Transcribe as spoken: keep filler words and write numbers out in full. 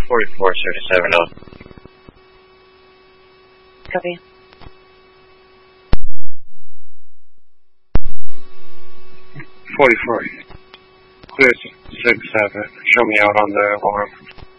forty-four seventy-seven out. Copy. forty-four. Clear six seven. Show me out on the alarm.